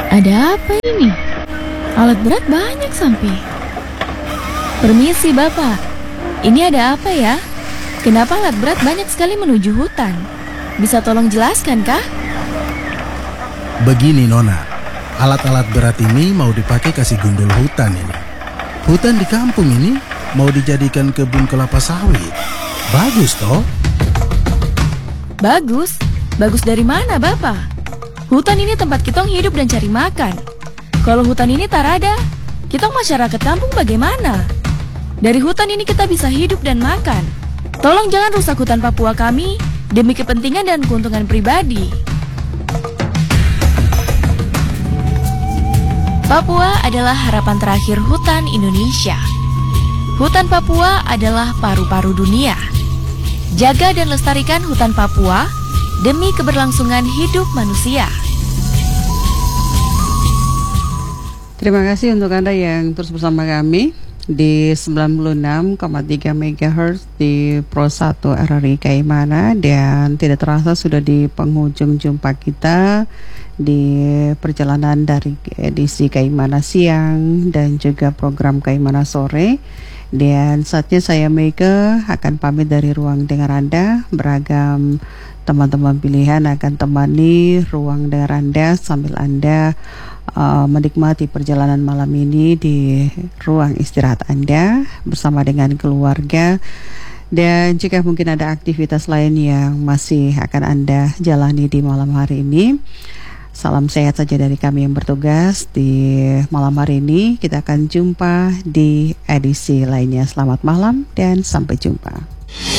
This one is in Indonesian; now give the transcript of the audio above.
Ada apa ini? Alat berat banyak sampai. Permisi Bapak, ini ada apa ya? Kenapa alat berat banyak sekali menuju hutan? Bisa tolong jelaskan kah? Begini Nona, alat-alat berat ini mau dipakai kasih gundul hutan ini. Hutan di kampung ini mau dijadikan kebun kelapa sawit. Bagus toh? Bagus? Bagus dari mana Bapak? Hutan ini tempat kitong hidup dan cari makan. Kalau hutan ini tak ada, kitong masyarakat kampung bagaimana? Dari hutan ini kita bisa hidup dan makan. Tolong jangan rusak hutan Papua kami demi kepentingan dan keuntungan pribadi. Papua adalah harapan terakhir hutan Indonesia. Hutan Papua adalah paru-paru dunia. Jaga dan lestarikan hutan Papua demi keberlangsungan hidup manusia. Terima kasih untuk Anda yang terus bersama kami di 96,3 MHz di Pro 1 RRI Kaimana, dan tidak terasa sudah di penghujung jumpa kita di perjalanan dari edisi Kaimana siang dan juga program Kaimana sore. Dan saatnya saya Mega akan pamit dari ruang dengar Anda. Beragam teman-teman pilihan akan temani ruang dengar Anda sambil Anda menikmati perjalanan malam ini di ruang istirahat Anda bersama dengan keluarga. Dan jika mungkin ada aktivitas lain yang masih akan Anda jalani di malam hari ini, salam sehat saja dari kami yang bertugas di malam hari ini. Kita akan jumpa di edisi lainnya. Selamat malam dan sampai jumpa.